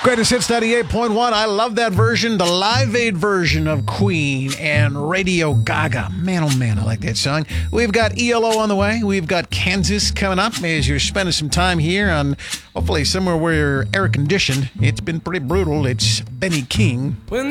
Greatest Hits 98.1. I love that version, the Live Aid version of Queen and Radio Gaga. Man, oh man, I like that song. We've got ELO on the way. We've got Kansas coming up as you're spending some time here on hopefully somewhere where you're air conditioned. It's been pretty brutal. It's Benny King. When